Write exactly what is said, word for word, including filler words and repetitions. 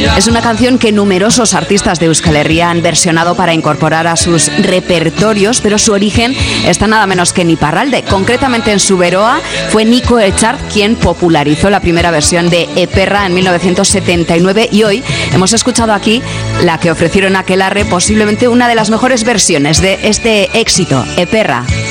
Es una canción que numerosos artistas de Euskal Herria han versionado para incorporar a sus repertorios, pero su origen está nada menos que en Iparralde. Concretamente en Zuberoa fue Nico Echart quien popularizó la primera versión de Eperra en mil novecientos setenta y nueve, y hoy hemos escuchado aquí la que ofrecieron Aquelarre, posiblemente una de las mejores versiones de este éxito, Eperra.